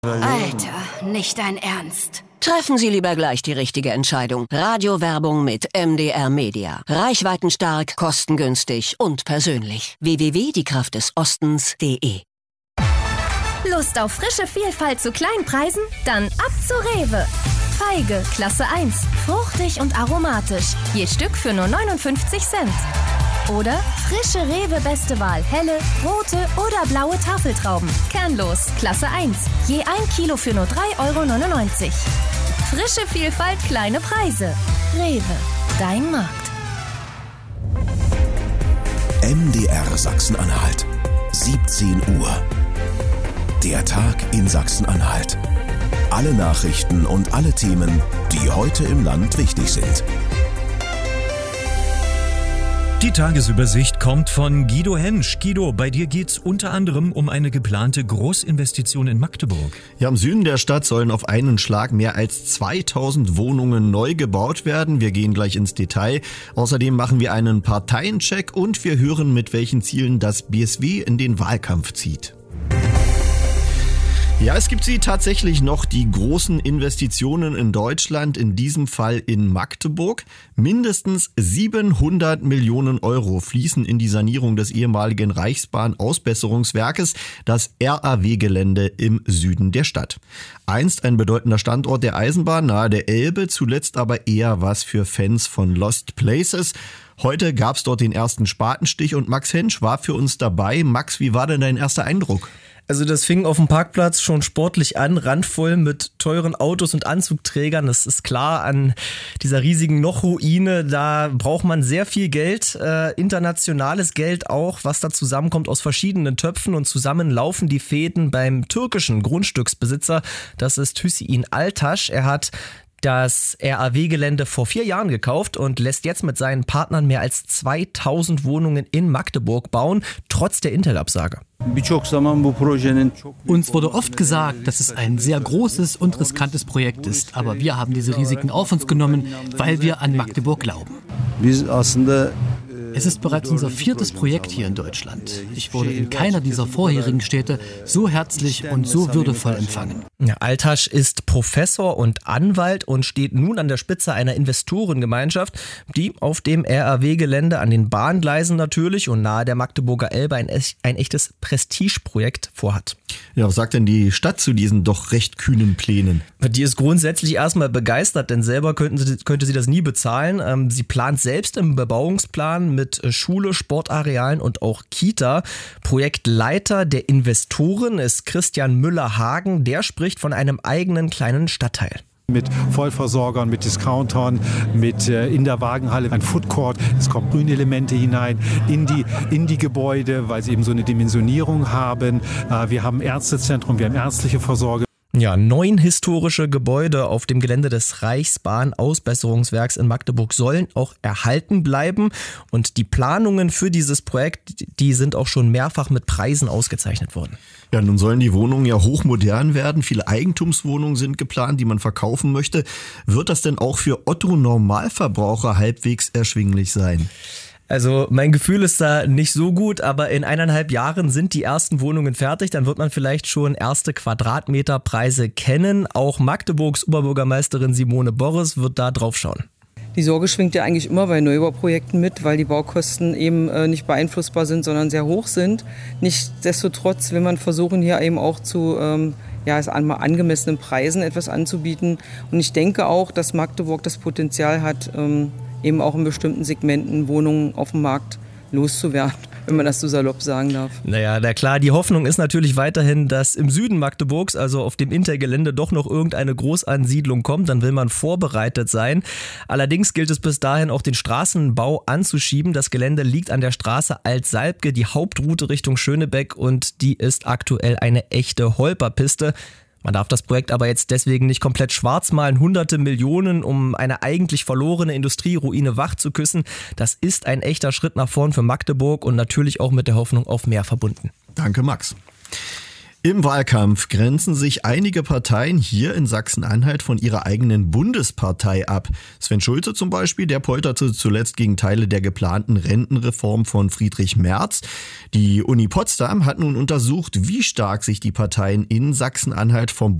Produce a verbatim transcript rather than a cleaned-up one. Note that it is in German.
Alter, nicht dein Ernst. Treffen Sie lieber gleich die richtige Entscheidung. Radiowerbung mit M D R Media. Reichweitenstark, kostengünstig und persönlich. w w w punkt die kraft des ostens punkt de. Lust auf frische Vielfalt zu kleinen Preisen? Dann ab zu Rewe. Feige, Klasse eins. Fruchtig und aromatisch. Je Stück für nur neunundfünfzig Cent. Oder frische Rewe Beste Wahl. Helle, rote oder blaue Tafeltrauben. Kernlos, Klasse eins. Je ein Kilo für nur drei Euro neunundneunzig. Frische Vielfalt, kleine Preise. Rewe, dein Markt. M D R Sachsen-Anhalt. siebzehn Uhr. Der Tag in Sachsen-Anhalt. Alle Nachrichten und alle Themen, die heute im Land wichtig sind. Die Tagesübersicht kommt von Guido Hensch. Guido, bei dir geht's unter anderem um eine geplante Großinvestition in Magdeburg. Ja, im Süden der Stadt sollen auf einen Schlag mehr als zweitausend Wohnungen neu gebaut werden. Wir gehen gleich ins Detail. Außerdem machen wir einen Parteiencheck und wir hören, mit welchen Zielen das B S W in den Wahlkampf zieht. Ja, es gibt sie tatsächlich noch, die großen Investitionen in Deutschland, in diesem Fall in Magdeburg. Mindestens siebenhundert Millionen Euro fließen in die Sanierung des ehemaligen Reichsbahn-Ausbesserungswerkes, das R A W-Gelände im Süden der Stadt. Einst ein bedeutender Standort der Eisenbahn nahe der Elbe, zuletzt aber eher was für Fans von Lost Places. Heute gab's dort den ersten Spatenstich und Max Hensch war für uns dabei. Max, wie war denn dein erster Eindruck? Also das fing auf dem Parkplatz schon sportlich an, randvoll mit teuren Autos und Anzugträgern. Das ist klar, an dieser riesigen Noch-Ruine, da braucht man sehr viel Geld, äh, internationales Geld auch, was da zusammenkommt aus verschiedenen Töpfen, und zusammen laufen die Fäden beim türkischen Grundstücksbesitzer. Das ist Hüseyin Altaş. Er hat das R A W-Gelände vor vier Jahren gekauft und lässt jetzt mit seinen Partnern mehr als zweitausend Wohnungen in Magdeburg bauen, trotz der Intel-Absage. Uns wurde oft gesagt, dass es ein sehr großes und riskantes Projekt ist, aber wir haben diese Risiken auf uns genommen, weil wir an Magdeburg glauben. Es ist bereits unser viertes Projekt hier in Deutschland. Ich wurde in keiner dieser vorherigen Städte so herzlich und so würdevoll empfangen. Ja, Altaş ist Professor und Anwalt und steht nun an der Spitze einer Investorengemeinschaft, die auf dem R A W-Gelände an den Bahngleisen natürlich und nahe der Magdeburger Elbe ein, ein echtes Prestigeprojekt vorhat. Ja, was sagt denn die Stadt zu diesen doch recht kühnen Plänen? Die ist grundsätzlich erstmal begeistert, denn selber könnten sie, könnte sie das nie bezahlen. Ähm, sie plant selbst im Bebauungsplan mit Schule, Sportarealen und auch Kita. Projektleiter der Investoren ist Christian Müller-Hagen. Der spricht von einem eigenen kleinen Stadtteil. Mit Vollversorgern, mit Discountern, mit äh, in der Wagenhalle ein Foodcourt. Es kommen Grünelemente hinein in die, in die Gebäude, weil sie eben so eine Dimensionierung haben. Äh, wir haben ein Ärztezentrum, wir haben ärztliche Versorgung. Ja, neun historische Gebäude auf dem Gelände des Reichsbahn-Ausbesserungswerks in Magdeburg sollen auch erhalten bleiben. Und die Planungen für dieses Projekt, die sind auch schon mehrfach mit Preisen ausgezeichnet worden. Ja, nun sollen die Wohnungen ja hochmodern werden. Viele Eigentumswohnungen sind geplant, die man verkaufen möchte. Wird das denn auch für Otto-Normalverbraucher halbwegs erschwinglich sein? Also mein Gefühl ist da nicht so gut, aber in eineinhalb Jahren sind die ersten Wohnungen fertig. Dann wird man vielleicht schon erste Quadratmeterpreise kennen. Auch Magdeburgs Oberbürgermeisterin Simone Borres wird da drauf schauen. Die Sorge schwingt ja eigentlich immer bei Neubauprojekten mit, weil die Baukosten eben äh, nicht beeinflussbar sind, sondern sehr hoch sind. Nichtsdestotrotz will man versuchen, hier eben auch zu ähm, ja, an angemessenen Preisen etwas anzubieten. Und ich denke auch, dass Magdeburg das Potenzial hat, ähm, eben auch in bestimmten Segmenten Wohnungen auf dem Markt loszuwerden, wenn man das so salopp sagen darf. Naja, na klar, die Hoffnung ist natürlich weiterhin, dass im Süden Magdeburgs, also auf dem Intergelände, doch noch irgendeine Großansiedlung kommt. Dann will man vorbereitet sein. Allerdings gilt es bis dahin auch, den Straßenbau anzuschieben. Das Gelände liegt an der Straße Alt-Salbke, die Hauptroute Richtung Schönebeck, und die ist aktuell eine echte Holperpiste. Man darf das Projekt aber jetzt deswegen nicht komplett schwarz malen. Hunderte Millionen, um eine eigentlich verlorene Industrieruine wach zu küssen. Das ist ein echter Schritt nach vorn für Magdeburg und natürlich auch mit der Hoffnung auf mehr verbunden. Danke, Max. Im Wahlkampf grenzen sich einige Parteien hier in Sachsen-Anhalt von ihrer eigenen Bundespartei ab. Sven Schulze zum Beispiel, der polterte zuletzt gegen Teile der geplanten Rentenreform von Friedrich Merz. Die Uni Potsdam hat nun untersucht, wie stark sich die Parteien in Sachsen-Anhalt vom